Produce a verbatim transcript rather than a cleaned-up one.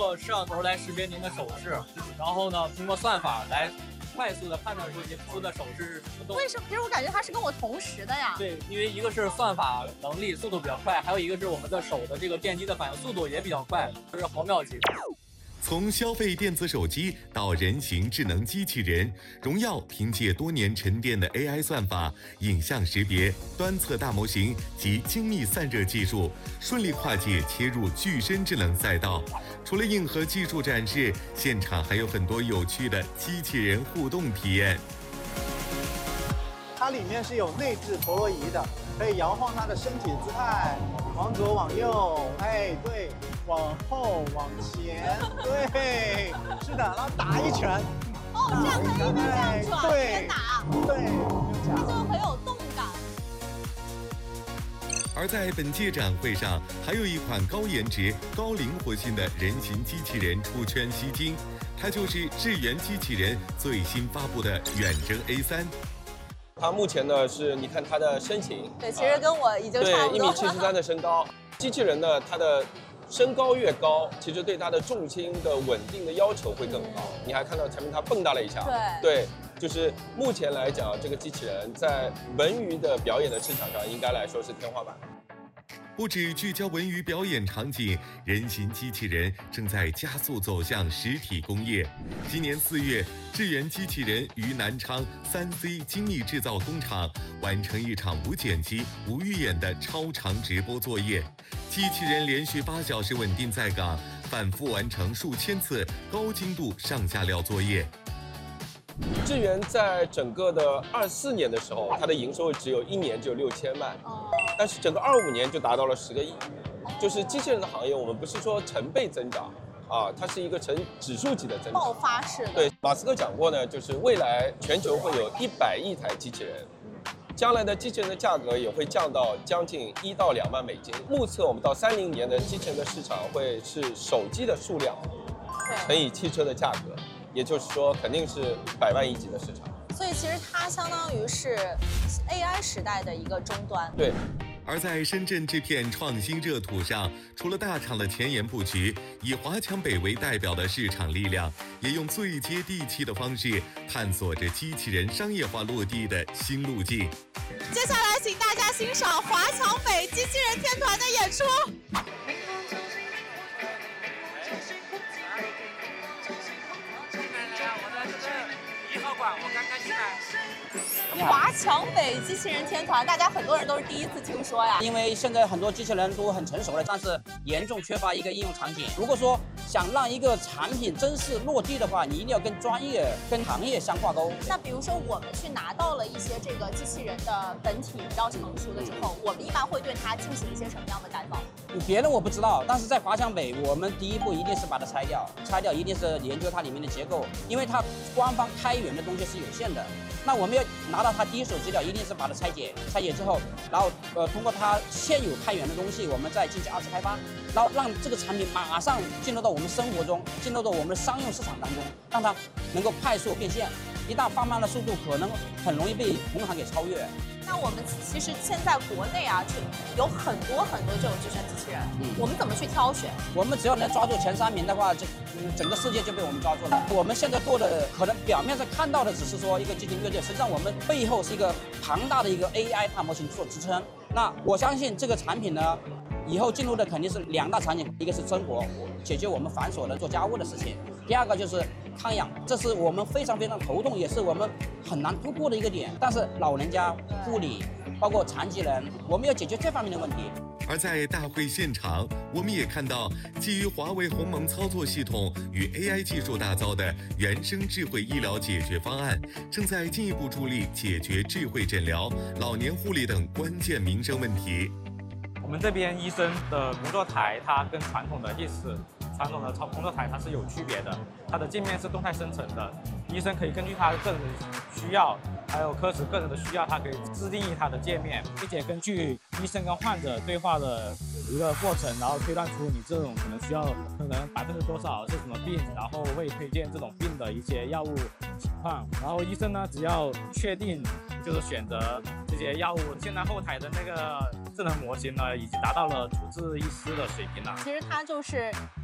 过摄像头来识别您的手势，然后呢，通过算法来快速的判断出您出的手势是什么动作。 为什么？其实我感觉它是跟我同时的呀。 对，因为一个是算法能力速度比较快，还有一个是我们的手的这个电机的反应速度也比较快，就是毫秒级。 从消费电子手机到人形智能机器人，荣耀凭借多年沉淀的 A I 算法、影像识别、端侧大模型及精密散热技术，顺利跨界切入具身智能赛道。除了硬核技术展示，现场还有很多有趣的机器人互动体验。 它里面是有内置陀螺仪的，可以摇晃它的身体姿态，往左往右，哎，对，往后往前，对，是的，然后打一拳。 哦，这样可以一边这样转，一边打， 对， 就很有动感。 而在本届展会上，还有一款高颜值、高灵活性的人形机器人出圈吸睛，它就是智源机器人最新发布的远征 A 三。 它目前呢是，你看它的身形， 对，其实跟我已经差不多。 对，一米七十三的身高。机器人呢，它的身高越高，其实对它的重心的稳定的要求会更高。嗯、你还看到前面它蹦跶了一下， 对， 对，就是目前来讲，这个机器人在文娱的表演的市场上，应该来说是天花板。 不止聚焦文娱表演场景，人形机器人正在加速走向实体工业。今年四月，智源机器人于南昌三 C 精密制造工厂完成一场无剪辑、无预演的超长直播作业。机器人连续八小时稳定在岗，反复完成数千次高精度上下料作业。 智源在整个的二四年的时候，它的营收只有一年只有六千万，但是整个二五年就达到了十个亿。就是机器人的行业，我们不是说成倍增长啊，它是一个成指数级的增长， 爆发式的。 对，马斯克讲过呢，就是未来全球会有一百亿台机器人，将来的机器人的价格也会降到将近一到两万美金。目测我们到三零年的机器人的市场会是手机的数量乘以汽车的价格。也就是说，肯定是百万亿级的市场。 所以其实它相当于是 A I 时代的一个终端。 对。 而在深圳这片创新热土上，除了大厂的前沿布局，以华强北为代表的市场力量，也用最接地气的方式探索着机器人商业化落地的新路径。 接下来，请大家欣赏华强北机器人天团的演出。我刚刚进来。华强北机器人天团，大家很多人都是第一次听说呀。 因为现在很多机器人都很成熟了，但是严重缺乏一个应用场景。如果说想让一个产品真实落地的话，你一定要跟专业、跟行业相挂钩。 那比如说，我们去拿到了一些这个机器人的本体比较成熟的之后，我们一般会对它进行一些什么样的改造？ 别人我不知道，但是在华强北，我们第一步一定是把它拆掉，拆掉一定是研究它里面的结构，因为它官方开源的东西是有限的。那我们要拿到它第一手资料，一定是把它拆解，拆解之后，然后呃通过它现有开源的东西，我们再进行二次开发，然后让这个产品马上进入到我们生活中，进入到我们的商用市场当中，让它能够快速变现。一旦放慢了速度，可能很容易被同行给超越。 那我们其实现在国内啊，就有很多很多这种智能机器人，嗯，我们怎么去挑选？ 我们只要能抓住前三名的话，这、嗯、整个世界就被我们抓住了。我们现在做的可能表面上看到的只是说一个机器人乐队，实际上我们背后是一个庞大的一个 A I 大模型做支撑。那我相信这个产品呢，以后进入的肯定是两大场景，一个是生活，解决我们繁琐的做家务的事情；第二个就是康养，这是我们非常非常头痛，也是我们很难突破的一个点。但是老人家、护理，包括残疾人，我们要解决这方面的问题。 而在大会现场，我们也看到基于华为鸿蒙操作系统与 A I 技术打造的原生智慧医疗解决方案，正在进一步助力解决智慧诊疗、老年护理等关键民生问题。 我们这边医生的工作台，它跟传统的意思。传统的工作台它是有区别的，它的界面是动态生成的，医生可以根据他的个人需要，还有科室个人的需要，它可以自定义它的界面，并且根据医生跟患者对话的一个过程，然后推断出你这种可能需要可能百分之多少是什么病，然后会推荐这种病的一些药物情况，然后医生呢只要确定就是选择这些药物。现在后台的那个智能模型呢，已经达到了主治医师的水平了。 其实它就是